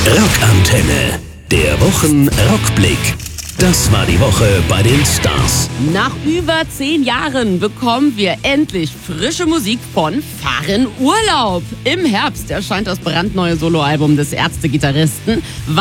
Rockantenne. Der Wochenrückblick. Das war die Woche bei den Stars. Nach über 10 Jahren bekommen wir endlich frische Musik von Farin Urlaub. Im Herbst erscheint das brandneue Soloalbum des Ärzte-Gitarristen.